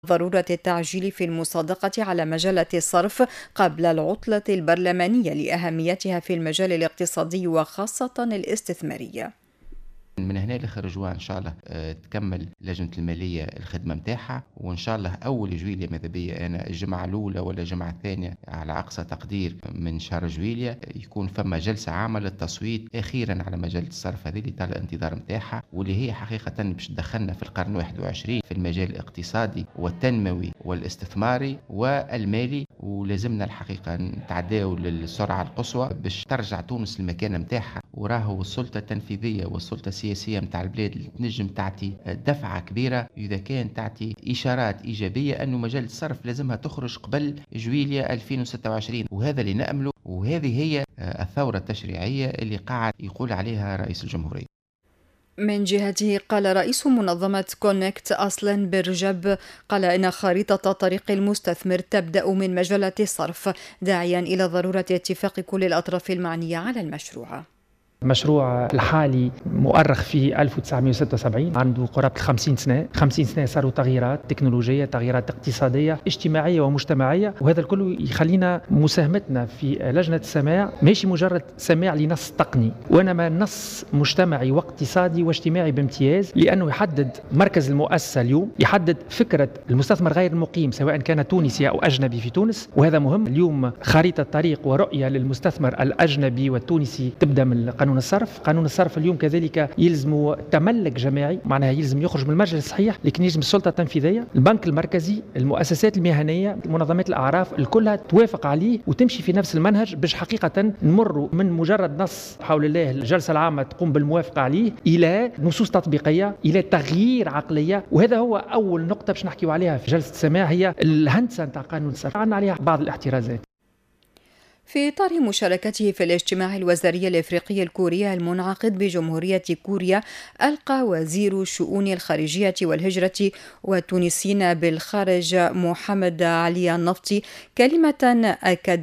ضرورة التعجيل في المصادقة على مجلة الصرف قبل العطلة البرلمانية لأهميتها في المجال الاقتصادي وخاصة الاستثماري. من هنا لخرجوها ان شاء الله تكمل لجنه الماليه الخدمه نتاعها، وان شاء الله اول جويليا ماذا بيا انا الجمعه الاولى ولا الجمعه الثانيه على اقصى تقدير من شهر جويليا يكون فما جلسه عامه للتصويت اخيرا على مجله الصرف هذه اللي طال الانتظار نتاعها، واللي هي حقيقه باش تدخلنا في القرن 21 في المجال الاقتصادي والتنموي والاستثماري والمالي، ولازمنا الحقيقه نتعداو للسرعه القصوى باش ترجع تونس المكانه نتاعها، وراهو السلطه التنفيذيه والسلطه السياسيه نتاع البلاد اللي تنجم تعطي دفعه كبيره اذا كان تعطي اشارات ايجابيه انه مجال الصرف لازمها تخرج قبل جويليا 2026، وهذا اللي نامله، وهذه هي الثوره التشريعيه اللي قاعد يقول عليها رئيس الجمهوريه. من جهته قال رئيس منظمة كونكت أصلا برجب قال إن خريطة طريق المستثمر تبدأ من مجلة الصرف، داعيا إلى ضرورة اتفاق كل الأطراف المعنية على المشروع. المشروع الحالي مؤرخ في 1976، عنده قرابة 50 سنة. 50 سنة صاروا تغييرات تكنولوجية، تغييرات اقتصادية اجتماعية ومجتمعية، وهذا الكل يخلينا مساهمتنا في لجنة السماع ماشي مجرد سماع لنص تقني، وإنما نص مجتمعي واقتصادي واجتماعي بامتياز، لأنه يحدد مركز المؤسسة اليوم، يحدد فكرة المستثمر غير المقيم سواء كان تونسي أو أجنبي في تونس، وهذا مهم. اليوم خريطة طريق ورؤية للمستثمر الأجنبي والتونسي تبدأ من قانون الصرف. قانون الصرف اليوم كذلك يلزم تملك جماعي، معناها يلزم يخرج من المجلس الصحيح، لكن يلزم السلطة التنفيذية، البنك المركزي، المؤسسات المهنية، منظمات الأعراف، الكلها توافق عليه وتمشي في نفس المنهج باش حقيقة نمر من مجرد نص حول الله الجلسة العامة تقوم بالموافقة عليه إلى نصوص تطبيقية، إلى تغيير عقلية، وهذا هو أول نقطة باش نحكيو عليها في جلسة السماع، هي الهندسة نتاع قانون الصرف. عندنا عليها بعض الاحترازات. في إطار مشاركته في الاجتماع الوزاري الإفريقي الكوري المنعقد بجمهورية كوريا، ألقى وزير الشؤون الخارجية والهجرة والتونسيين بالخارج محمد علي النفطي كلمة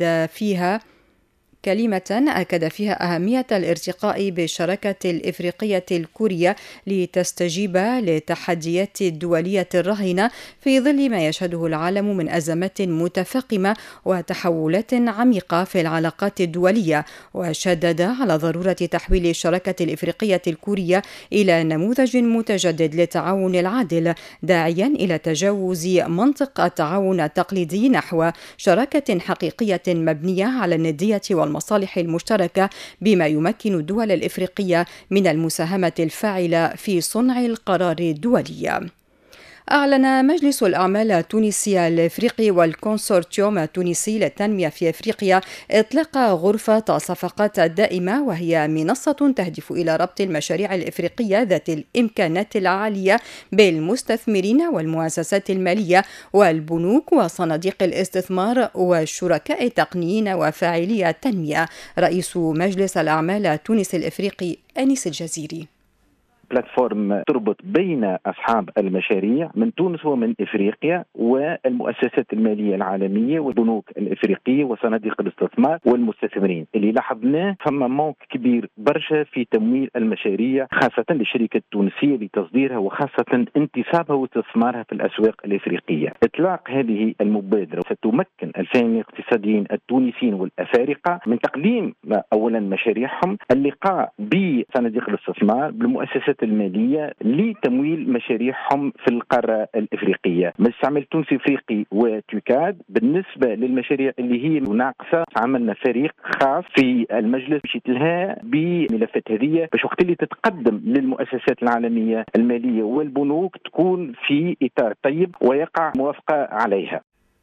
أكد فيها أهمية الارتقاء بالشراكة الإفريقية الكورية لتستجيب للتحديات الدولية الراهنة في ظل ما يشهده العالم من أزمات متفاقمة وتحولات عميقة في العلاقات الدولية، وشدد على ضرورة تحويل الشراكة الإفريقية الكورية إلى نموذج متجدد للتعاون العادل، داعيا إلى تجاوز منطق التعاون التقليدي نحو شراكة حقيقية مبنية على الندية والمصالح المشتركة، بما يمكن الدول الإفريقية من المساهمة الفاعلة في صنع القرار الدولي. أعلن مجلس الأعمال التونسي الإفريقي والكونسورتيوم التونسي للتنمية في إفريقيا إطلاق غرفة الصفقات الدائمة، وهي منصة تهدف إلى ربط المشاريع الإفريقية ذات الإمكانات العالية بالمستثمرين والمؤسسات المالية والبنوك وصناديق الاستثمار والشركاء التقنيين وفاعلي التنمية. رئيس مجلس الأعمال التونسي الإفريقي أنيس الجزيري: بلاتفورم تربط بين أصحاب المشاريع من تونس ومن إفريقيا والمؤسسات المالية العالمية والبنوك الإفريقية وصناديق الاستثمار والمستثمرين. اللي لاحظناه فما مونك كبير برشا في تمويل المشاريع، خاصة للشركة التونسية لتصديرها وخاصة انتصابها واستثمارها في الأسواق الإفريقية. إطلاق هذه المبادرة ستمكن الفاعلين الاقتصاديين التونسيين والأفارقة من تقديم أولا مشاريعهم، اللقاء بصناديق الاستثمار بالمؤسسات المالية لتمويل مشاريعهم في القارة الإفريقية. مستعمل تونسي إفريقي وتوكاد بالنسبة للمشاريع اللي هي ناقصة، عملنا فريق خاص في المجلس مشيت لها بملفات هذه باش وقت اللي تتقدم للمؤسسات العالمية المالية والبنوك تكون في إطار طيب ويقع موافقة عليها.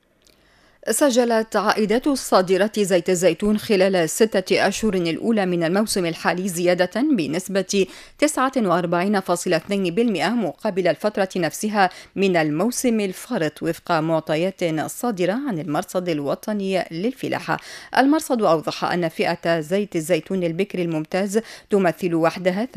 سجلت عائدات الصادرات زيت الزيتون خلال 6 أشهر الأولى من الموسم الحالي زيادة بنسبة 49.2% مقابل الفترة نفسها من الموسم الفارط، وفق معطيات صادرة عن المرصد الوطني للفلاحة. المرصد أوضح أن فئة زيت الزيتون البكر الممتاز تمثل وحدها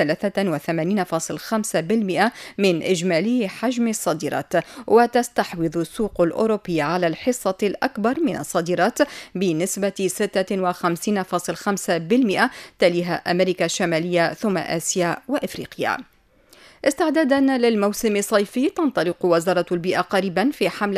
83.5% من إجمالي حجم الصادرات، وتستحوذ السوق الأوروبي على الحصة الأكبر من الصادرات بنسبة 56.5%، تليها أمريكا الشمالية ثم آسيا وإفريقيا. استعدادا للموسم الصيفي تنطلق وزارة البيئة قريبا في حملة